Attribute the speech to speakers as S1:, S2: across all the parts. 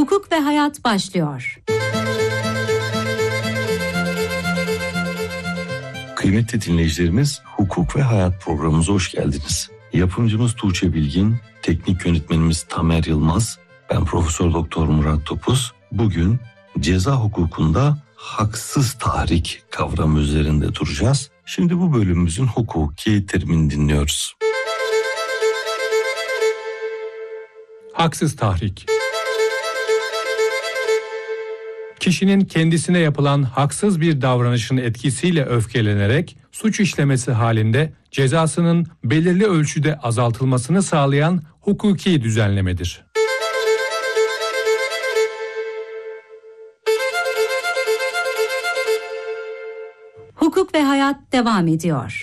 S1: Hukuk ve Hayat başlıyor.
S2: Kıymetli dinleyicilerimiz, Hukuk ve Hayat programımıza hoş geldiniz. Yapımcımız Tuğçe Bilgin, teknik yönetmenimiz Tamer Yılmaz, ben Profesör Doktor Murat Topuz. Bugün ceza hukukunda haksız tahrik kavramı üzerinde duracağız. Şimdi bu bölümümüzün hukuki terimini dinliyoruz.
S3: Haksız tahrik. Kişinin kendisine yapılan haksız bir davranışın etkisiyle öfkelenerek suç işlemesi halinde cezasının belirli ölçüde azaltılmasını sağlayan hukuki düzenlemedir.
S1: Hukuk ve Hayat devam ediyor.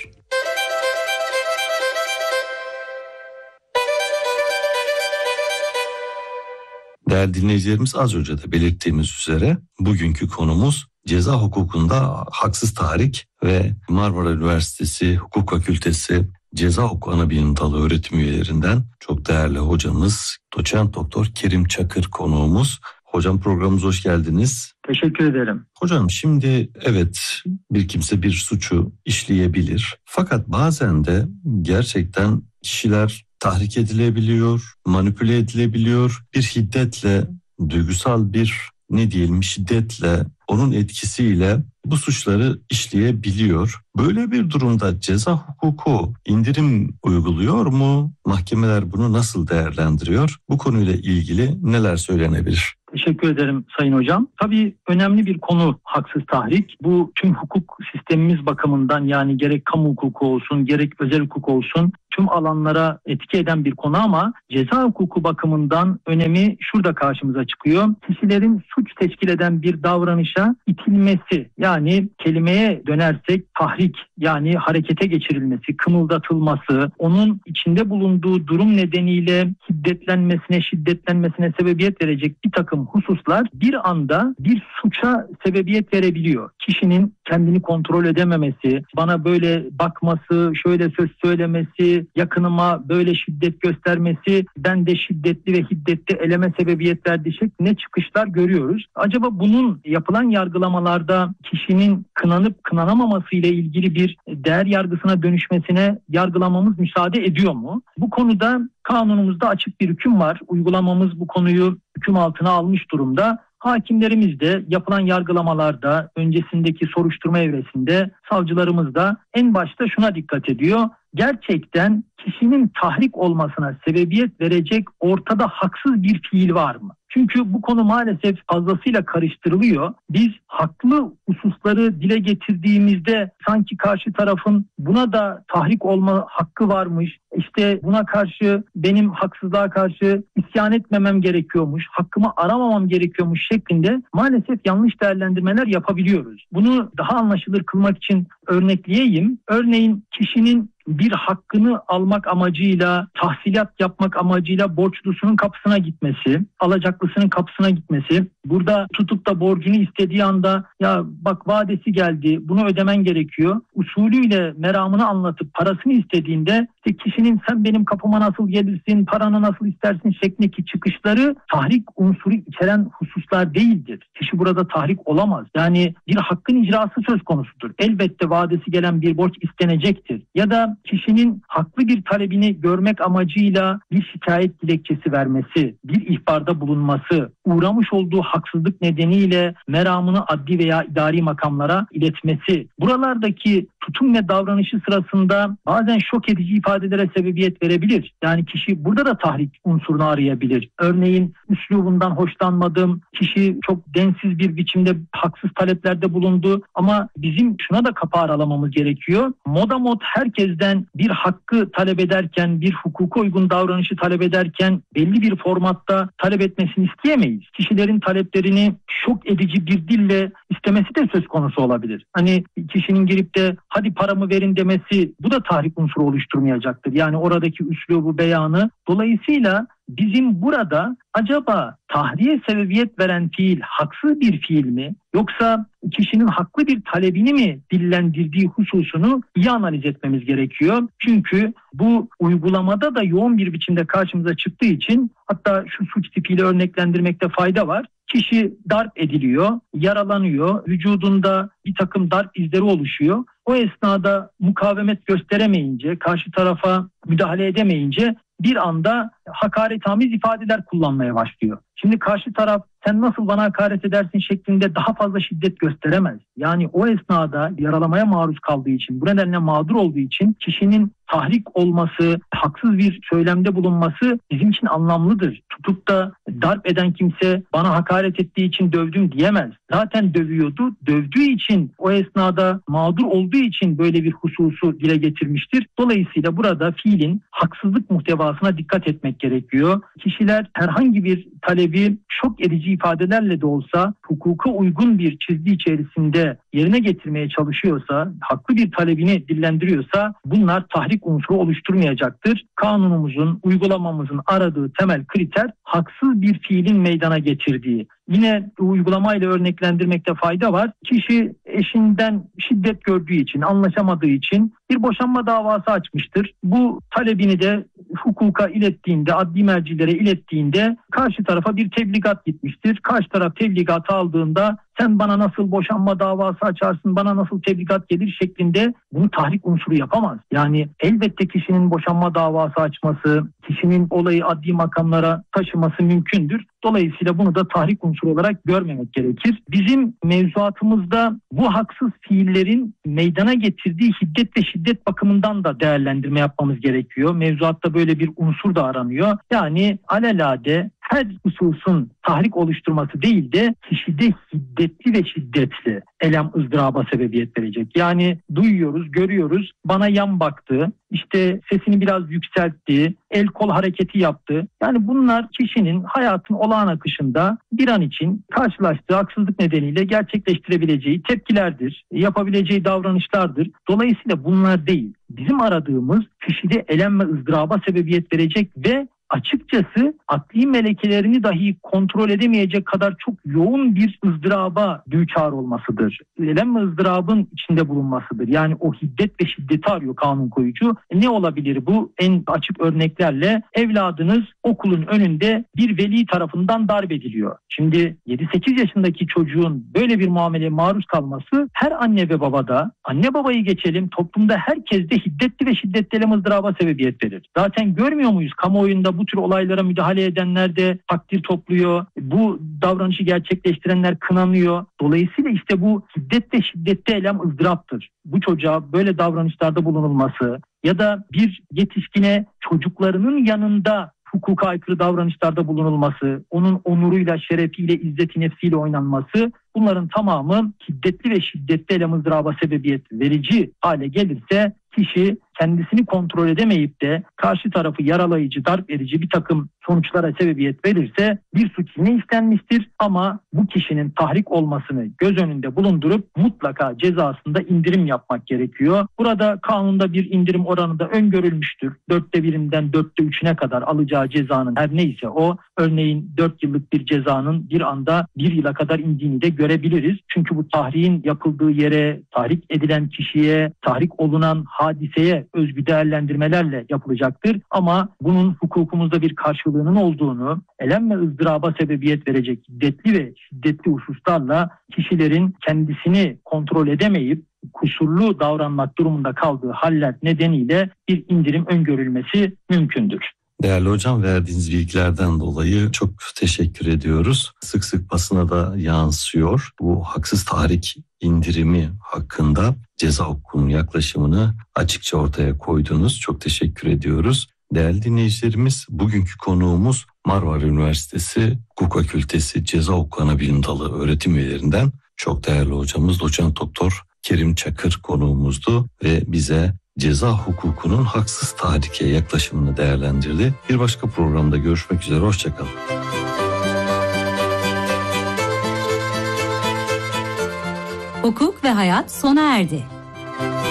S2: Değerli dinleyicilerimiz, az önce de belirttiğimiz üzere bugünkü konumuz ceza hukukunda haksız tahrik ve Marmara Üniversitesi Hukuk Fakültesi Ceza Hukuku Anabilim Dalı öğretim üyelerinden çok değerli hocamız Doçent Doktor Kerim Çakır konuğumuz. Hocam, programımıza hoş geldiniz.
S4: Teşekkür ederim.
S2: Hocam, şimdi evet, bir kimse bir suçu işleyebilir. Fakat bazen de gerçekten kişiler tahrik edilebiliyor, manipüle edilebiliyor. Bir şiddetle, duygusal bir şiddetle, onun etkisiyle bu suçları işleyebiliyor. Böyle bir durumda ceza hukuku indirim uyguluyor mu? Mahkemeler bunu nasıl değerlendiriyor? Bu konuyla ilgili neler söylenebilir?
S4: Teşekkür ederim Sayın Hocam. Tabii önemli bir konu haksız tahrik. Bu tüm hukuk sistemimiz bakımından, yani gerek kamu hukuku olsun, gerek özel hukuk olsun, tüm alanlara etki eden bir konu ama ceza hukuku bakımından önemi şurada karşımıza çıkıyor. Kişilerin suç teşkil eden bir davranışa itilmesi, yani kelimeye dönersek tahrik, yani harekete geçirilmesi, kımıldatılması, onun içinde bulunduğu durum nedeniyle şiddetlenmesine sebebiyet verecek bir takım hususlar bir anda bir suça sebebiyet verebiliyor. Kişinin kendini kontrol edememesi, bana böyle bakması, şöyle söz söylemesi, yakınıma böyle şiddet göstermesi, ben de şiddetli ve hiddetli eleme sebebiyet verdiği şeklinde çıkışlar görüyoruz. Acaba bunun yapılan yargılamalarda kişinin kınanıp kınanamaması ile ilgili bir değer yargısına dönüşmesine yargılamamız müsaade ediyor mu? Bu konuda kanunumuzda açık bir hüküm var. Uygulamamız bu konuyu hüküm altına almış durumda. Hakimlerimiz de yapılan yargılamalarda, öncesindeki soruşturma evresinde savcılarımız da en başta şuna dikkat ediyor. Gerçekten kişinin tahrik olmasına sebebiyet verecek ortada haksız bir fiil var mı? Çünkü bu konu maalesef fazlasıyla karıştırılıyor. Biz haklı hususları dile getirdiğimizde sanki karşı tarafın buna da tahrik olma hakkı varmış, İşte buna karşı benim haksızlığa karşı isyan etmemem gerekiyormuş, hakkımı aramamam gerekiyormuş şeklinde maalesef yanlış değerlendirmeler yapabiliyoruz. Bunu daha anlaşılır kılmak için örnekleyeyim. Örneğin kişinin bir hakkını almak amacıyla, tahsilat yapmak amacıyla borçlusunun kapısına gitmesi, alacaklısının kapısına gitmesi, burada tutup da borcunu istediği anda ya bak vadesi geldi, bunu ödemen gerekiyor, usulüyle meramını anlatıp parasını istediğinde işte kişinin sen benim kapıma nasıl gelirsin, paranı nasıl istersin şeklindeki çıkışları tahrik unsuru içeren hususlar değildir. Kişi burada tahrik olamaz. Yani bir hakkın icrası söz konusudur. Elbette vadesi gelen bir borç istenecektir. Ya da kişinin haklı bir talebini görmek amacıyla bir şikayet dilekçesi vermesi, bir ihbarda bulunması, uğramış olduğu haksızlık nedeniyle meramını adli veya idari makamlara iletmesi, buralardaki tutum ve davranışı sırasında bazen şok edici ifadelere sebebiyet verebilir. Yani kişi burada da tahrik unsurunu arayabilir. Örneğin üslubundan hoşlanmadım, kişi çok densiz bir biçimde haksız taleplerde bulundu ama bizim şuna da kapı aralamamız gerekiyor. Modamot herkesten bir hakkı talep ederken, bir hukuka uygun davranışı talep ederken belli bir formatta talep etmesini isteyemeyiz. Kişilerin taleplerini şok edici bir dille istemesi de söz konusu olabilir. Hani kişinin girip de hadi paramı verin demesi, bu da tahrik unsuru oluşturmayacaktır. Yani oradaki üslubu, beyanı. Dolayısıyla bizim burada acaba tahriye sebebiyet veren fiil haksız bir fiil mi, yoksa kişinin haklı bir talebini mi dillendirdiği hususunu iyi analiz etmemiz gerekiyor. Çünkü bu uygulamada da yoğun bir biçimde karşımıza çıktığı için, hatta şu suç tipiyle örneklendirmekte fayda var. Kişi darp ediliyor, yaralanıyor, vücudunda bir takım darp izleri oluşuyor. O esnada mukavemet gösteremeyince, karşı tarafa müdahale edemeyince bir anda hakaretamiz ifadeler kullanmaya başlıyor. Şimdi karşı taraf sen nasıl bana hakaret edersin şeklinde daha fazla şiddet gösteremez. Yani o esnada yaralamaya maruz kaldığı için, bu nedenle mağdur olduğu için kişinin tahrik olması, haksız bir söylemde bulunması bizim için anlamlıdır. Tutup da darp eden kimse bana hakaret ettiği için dövdüm diyemez. Zaten dövüyordu. Dövdüğü için, o esnada mağdur olduğu için böyle bir hususu dile getirmiştir. Dolayısıyla burada fiilin haksızlık muhtevasına dikkat etmek gerekiyor. Kişiler herhangi bir talebi şok edici ifadelerle de olsa hukuka uygun bir çizgi içerisinde yerine getirmeye çalışıyorsa, haklı bir talebini dillendiriyorsa bunlar tahrik unsuru oluşturmayacaktır. Kanunumuzun, uygulamamızın aradığı temel kriter haksız bir fiilin meydana getirdiği. Yine uygulamayla örneklendirmekte fayda var. Kişi eşinden şiddet gördüğü için, anlaşamadığı için bir boşanma davası açmıştır. Bu talebini de hukuka ilettiğinde, adli mercilere ilettiğinde karşı tarafa bir tebligat gitmiştir. Karşı taraf tebligatı aldığında sen bana nasıl boşanma davası açarsın, bana nasıl tebligat gelir şeklinde bunu tahrik unsuru yapamaz. Yani elbette kişinin boşanma davası açması, kişinin olayı adli makamlara taşıması mümkündür. Dolayısıyla bunu da tahrik unsuru olarak görmemek gerekir. Bizim mevzuatımızda bu haksız fiillerin meydana getirdiği hiddet ve şiddet bakımından da değerlendirme yapmamız gerekiyor. Mevzuatta böyle bir unsur da aranıyor. Yani alelade her hususun tahrik oluşturması değil de kişide hiddetli ve şiddetli elem ızdıraba sebebiyet verecek. Yani duyuyoruz, görüyoruz, bana yan baktı, işte sesini biraz yükseltti, el kol hareketi yaptı. Yani bunlar kişinin hayatın olağan akışında bir an için karşılaştığı haksızlık nedeniyle gerçekleştirebileceği tepkilerdir, yapabileceği davranışlardır. Dolayısıyla bunlar değil. Bizim aradığımız kişide elem ve ızdıraba sebebiyet verecek ve açıkçası akli melekelerini dahi kontrol edemeyecek kadar çok yoğun bir ızdıraba düçar olmasıdır. Elem ve ızdırabın içinde bulunmasıdır. Yani o hiddet ve şiddeti arıyor kanun koyucu. Ne olabilir bu? En açık örneklerle evladınız okulun önünde bir veli tarafından darp ediliyor. Şimdi 7-8 yaşındaki çocuğun böyle bir muameleye maruz kalması her anne ve babada, anne babayı geçelim, toplumda herkeste hiddetli ve şiddetli elem ızdıraba sebebiyet verir. Zaten görmüyor muyuz kamuoyunda bu tür olaylara müdahale edenler de takdir topluyor. Bu davranışı gerçekleştirenler kınanıyor. Dolayısıyla işte bu hiddet ve şiddetli elem ızdıraptır. Bu çocuğa böyle davranışlarda bulunulması ya da bir yetişkine çocuklarının yanında hukuka aykırı davranışlarda bulunulması, onun onuruyla, şerefiyle, izzeti nefsiyle oynanması, bunların tamamı hiddetli ve şiddetli elem ızdıraba sebebiyet verici hale gelirse kişi kendisini kontrol edemeyip de karşı tarafı yaralayıcı, darp edici bir takım sonuçlara sebebiyet verirse bir suç yine işlenmiştir. Ama bu kişinin tahrik olmasını göz önünde bulundurup mutlaka cezasında indirim yapmak gerekiyor. Burada kanunda bir indirim oranı da öngörülmüştür. 1/4'den 3'üne kadar alacağı cezanın her neyse o, örneğin 4 yıllık bir cezanın bir anda 1 yıla kadar indiğini de görebiliriz. Çünkü bu tahriğin yapıldığı yere, tahrik edilen kişiye, tahrik olunan hadiseye özgü değerlendirmelerle yapılacaktır. Ama bunun hukukumuzda bir karşılığının olduğunu, elem ve ızdıraba sebebiyet verecek hiddetli ve şiddetli hususlarla kişilerin kendisini kontrol edemeyip kusurlu davranmak durumunda kaldığı haller nedeniyle bir indirim öngörülmesi mümkündür.
S2: Değerli hocam, verdiğiniz bilgilerden dolayı çok teşekkür ediyoruz. Sık sık basına da yansıyor. Bu haksız tahrik indirimi hakkında ceza hukukunun yaklaşımını açıkça ortaya koydunuz. Çok teşekkür ediyoruz. Değerli dinleyicilerimiz, bugünkü konuğumuz Marmara Üniversitesi Hukuk Fakültesi Ceza Hukuku Anabilim Dalı öğretim üyelerinden çok değerli hocamız Doçent Doktor Kerim Çakır konuğumuzdu ve bize ceza hukukunun haksız tahrike yaklaşımını değerlendirdi. Bir başka programda görüşmek üzere, hoşçakalın.
S1: Hukuk ve hayat sona erdi.